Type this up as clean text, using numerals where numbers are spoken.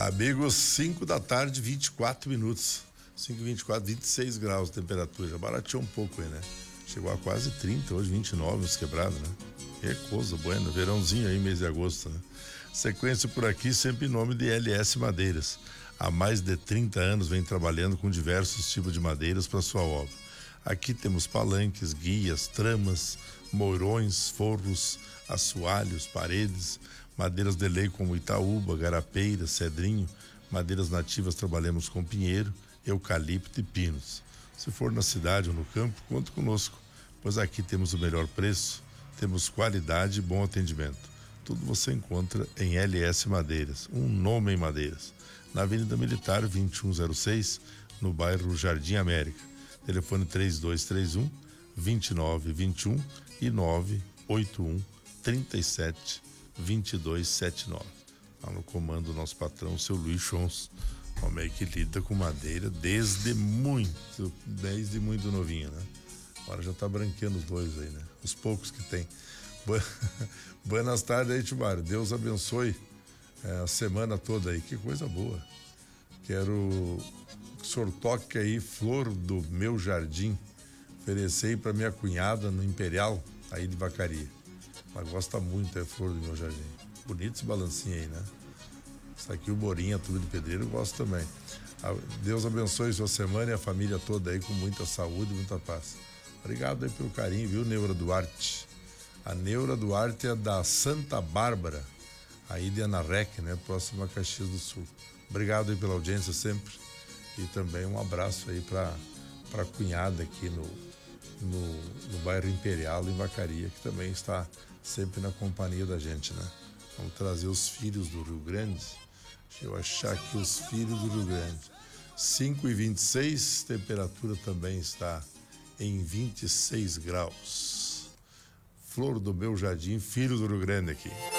Amigos, 5 da tarde, 24 minutos. 5h24, 26 graus de temperatura. Já barateou um pouco aí, né? Chegou a quase 30, hoje 29 nos quebrados, né? Que coisa boa, verãozinho aí, mês de agosto, né? Sequência por aqui, sempre em nome de LS Madeiras. Há mais de 30 anos vem trabalhando com diversos tipos de madeiras para sua obra. Aqui temos palanques, guias, tramas, mourões, forros, assoalhos, paredes, madeiras de lei como Itaúba, garapeira, cedrinho, madeiras nativas trabalhamos com pinheiro, eucalipto e pinos. Se for na cidade ou no campo, conte conosco, pois aqui temos o melhor preço, temos qualidade e bom atendimento. Tudo você encontra em LS Madeiras, um nome em madeiras, na Avenida Militar 2106, no bairro Jardim América. Telefone 3231-2921 e 981-37-2279. Lá no comando do nosso patrão, seu Luiz Chons, homem que lida com madeira desde muito novinho, né? Agora já tá branqueando os dois aí, né? Os poucos que tem. Buenas tardes aí, Timário. Deus abençoe a semana toda aí. Que coisa boa. Quero que o senhor toque aí Flor do Meu Jardim. Ofereci para minha cunhada no Imperial, aí de Vacaria. Ela gosta muito da Flor do Meu Jardim. Bonito esse balancinho aí, né? Isso aqui o Borinha, tudo de pedreiro, eu gosto também. Deus abençoe sua semana e a família toda aí com muita saúde e muita paz. Obrigado aí pelo carinho, viu, Neura Duarte? A Neura Duarte é da Santa Bárbara, aí de Anarec, né? Próximo a Caxias do Sul. Obrigado aí pela audiência sempre. E também um abraço aí para a cunhada aqui no bairro Imperial, em Vacaria, que também está sempre na companhia da gente, né? Vamos trazer os filhos do Rio Grande. Deixa eu achar aqui os filhos do Rio Grande. 5h26, temperatura também está em 26 graus. Flor do Meu Jardim, filho do Rio Grande aqui.